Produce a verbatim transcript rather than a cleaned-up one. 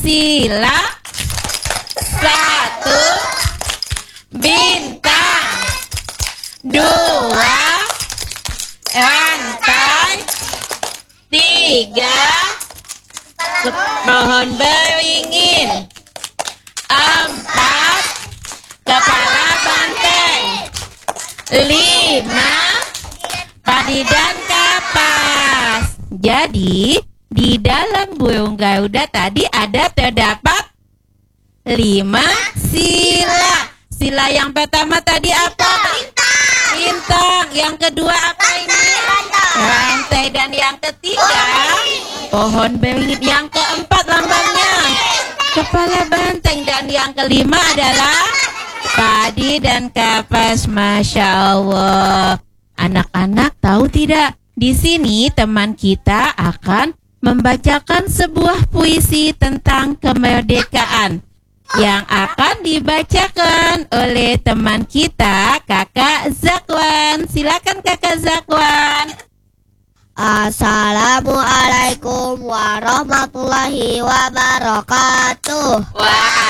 sila. Satu, bintang. Dua, rantai. Tiga, pohon beringin. Empat, kepala banteng. Lima, padi dan kapas. Jadi di dalam burung Garuda tadi ada terdapat lima sila. Sila yang pertama tadi apa? Bintang. Bintang. Yang kedua apa ini? Rantai. Dan yang ketiga pohon beringin. Yang keempat lambangnya kepala banteng. Dan yang kelima adalah padi dan kapas. Masya Allah. Anak-anak tahu tidak? Di sini teman kita akan membacakan sebuah puisi tentang kemerdekaan yang akan dibacakan oleh teman kita, Kakak Zakwan. Silakan Kakak Zakwan. Assalamualaikum warahmatullahi wabarakatuh. Waalaikumsalam